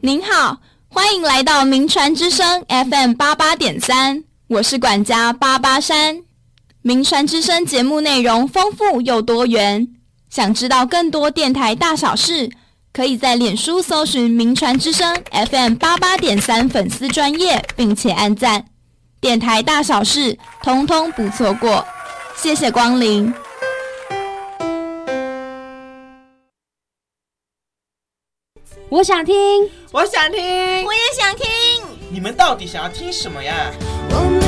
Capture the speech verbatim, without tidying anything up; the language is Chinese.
您好，欢迎来到名传之声 F M 八八点三，我是管家八八山。名传之声节目内容丰富又多元，想知道更多电台大小事，可以在脸书搜寻名传之声 F M 八八点三粉丝专页，并且按赞。电台大小事，通通不错过。谢谢光临。 我想听， 我想听， 我也想听。 你们到底想要听什么呀？